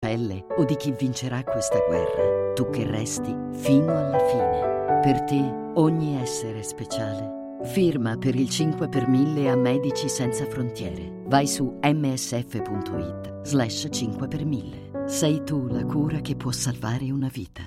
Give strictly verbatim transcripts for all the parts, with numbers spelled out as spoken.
pelle o di chi vincerà questa guerra, tu che resti fino alla fine. Per te ogni essere è speciale. Firma per il cinque per mille a Medici Senza Frontiere. Vai su msf.it slash cinque per mille. Sei tu la cura che può salvare una vita.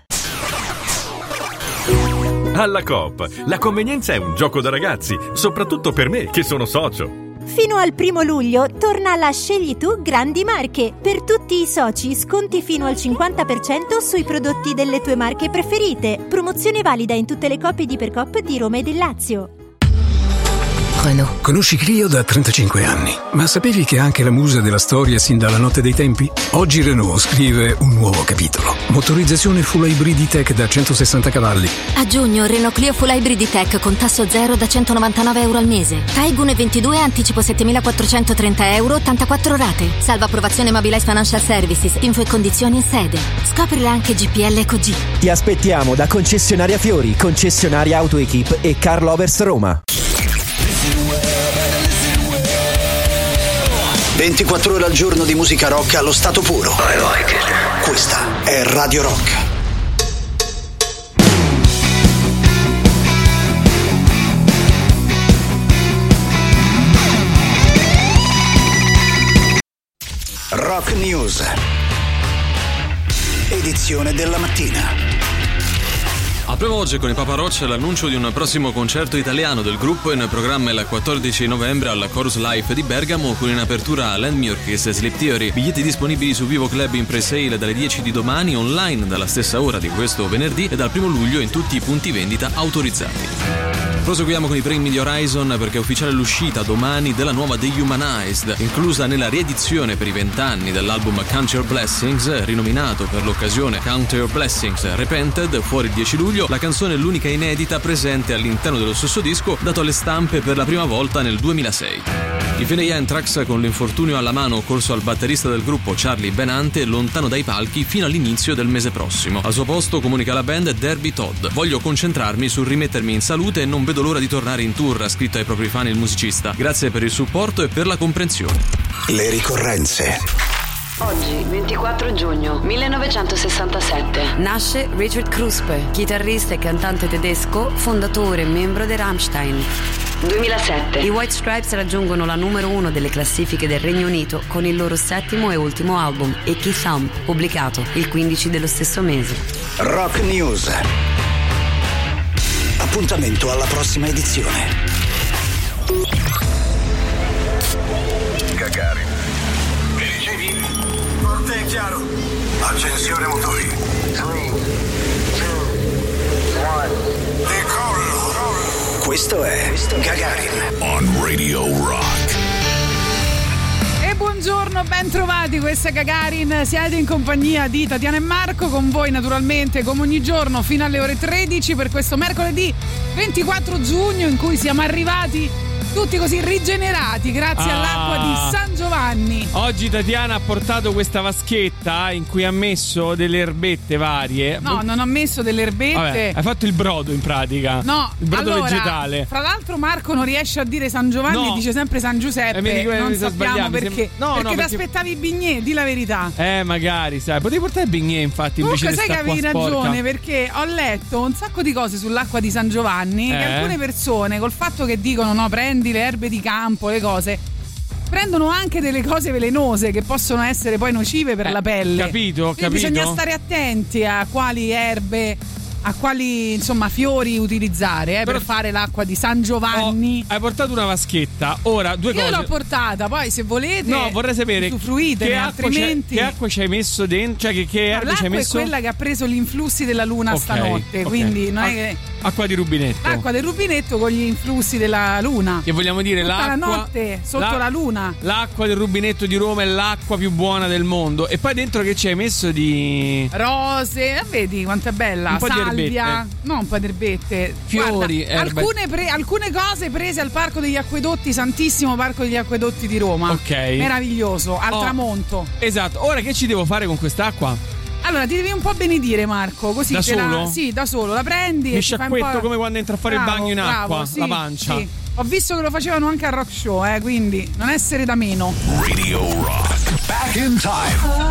Alla Coop, la convenienza è un gioco da ragazzi, soprattutto per me che sono socio. Fino al primo luglio torna la Scegli Tu Grandi Marche. Per tutti i soci sconti fino al cinquanta per cento sui prodotti delle tue marche preferite. Promozione valida in tutte le Coop ed Ipercoop di Roma e del Lazio. Renault. Conosci Clio da trentacinque anni, ma sapevi che è anche la musa della storia sin dalla notte dei tempi? Oggi Renault scrive un nuovo capitolo. Motorizzazione full hybrid tech da centosessanta cavalli. A giugno Renault Clio full hybrid tech con tasso zero da centonovantanove euro al mese. Taigun ventidue anticipo settemilaquattrocentotrenta euro, ottantaquattro rate. Salva approvazione Mobilize Financial Services. Info e condizioni in sede. Scoprila anche G P L Ecog. Ti aspettiamo da Concessionaria Fiori, Concessionaria Auto Equip e Car Lovers Roma. ventiquattro ore al giorno di musica rock allo stato puro. I like it. Questa è Radio Rock. Rock News. Edizione della mattina. Apriamo oggi con i Papa Roach l'annuncio di un prossimo concerto italiano del gruppo in programma il quattordici novembre alla Chorus Life di Bergamo con in apertura Land Murkis e Sleep Theory. Biglietti disponibili su Vivo Club in pre-sale dalle dieci di domani, online dalla stessa ora di questo venerdì e dal primo luglio in tutti i punti vendita autorizzati. Proseguiamo con i premi di Horizon perché è ufficiale l'uscita domani della nuova Dehumanized, inclusa nella riedizione per i vent'anni dell'album Count Your Blessings, rinominato per l'occasione Count Your Blessings Repented, fuori il dieci luglio. La canzone è l'unica inedita presente all'interno dello stesso disco, dato alle stampe per la prima volta nel duemilasei. Infine gli Anthrax, con l'infortunio alla mano occorso al batterista del gruppo Charlie Benante, lontano dai palchi fino all'inizio del mese prossimo. Al suo posto, comunica la band, Derby Todd. Voglio concentrarmi sul rimettermi in salute e non vedo l'ora di tornare in tour, ha scritto ai propri fan il musicista. Grazie per il supporto e per la comprensione. Le ricorrenze. Oggi, ventiquattro giugno millenovecentosessantasette, nasce Richard Kruspe, chitarrista e cantante tedesco, fondatore e membro dei Rammstein. duemilasette. I White Stripes raggiungono la numero uno delle classifiche del Regno Unito con il loro settimo e ultimo album, Icky Thumb, pubblicato il quindici dello stesso mese. Rock News. Appuntamento alla prossima edizione. Gagarin. Che dicevi? Forte e chiaro. Accensione motori. tre, due, uno. Decollo. Questo è Gagarin. On Radio Rock. E buongiorno, ben trovati, questa è Gagarin. Siete in compagnia di Tatiana e Marco, con voi naturalmente come ogni giorno fino alle ore tredici per questo mercoledì ventiquattro giugno, in cui siamo arrivati tutti così rigenerati grazie ah. all'acqua di San Giovanni. Oggi Tatiana ha portato questa vaschetta in cui ha messo delle erbette varie. No, non ho messo delle erbette. Vabbè, hai fatto il brodo in pratica. No, il brodo allora, vegetale. Fra l'altro Marco non riesce a dire San Giovanni, no. e dice sempre San Giuseppe. Eh, mi, non mi sappiamo perché. Sem- no, perché no, ti perché... aspettavi i bignè, di la verità. Eh, magari, sai, potevi portare i bignè infatti. Comunque invece sai che avevi ragione, perché ho letto un sacco di cose sull'acqua di San Giovanni, eh. che alcune persone col fatto che dicono no, prendi le erbe di campo, le cose, prendono anche delle cose velenose che possono essere poi nocive per eh, la pelle. Capito, Quindi capito. bisogna stare attenti a quali erbe, a quali insomma fiori utilizzare eh, per fare l'acqua di San Giovanni. Oh, hai portato una vaschetta. Ora due Io cose. Io l'ho portata, poi se volete. No, vorrei sapere usufruite, che, altrimenti. Che acqua ci hai messo dentro? Cioè che, che erbe no, ci hai messo? L'acqua è quella che ha preso gli influssi della luna okay, stanotte, okay. quindi non A- è che acqua di rubinetto. L'acqua del rubinetto con gli influssi della luna. Che vogliamo dire tutta l'acqua la notte sotto la, la luna. L'acqua del rubinetto di Roma è l'acqua più buona del mondo. E poi dentro che ci hai messo di rose, vedi quanto è bella. Un po' Salvia, di erbette. no, un po' di erbette, fiori, guarda, alcune, pre- alcune cose prese al Parco degli Acquedotti, Santissimo Parco degli Acquedotti di Roma. Ok. Meraviglioso, al oh, tramonto. Esatto. Ora che ci devo fare con quest'acqua? Allora ti devi un po' benedire, Marco, così da te solo? La, sì, da solo, la prendi mi e sciacquetto ti fai un po'... come quando entra a fare bravo, il bagno in acqua, bravo, sì, la pancia. Sì. Ho visto che lo facevano anche al rock show, eh, quindi non essere da meno. Radio Rock. Back in time.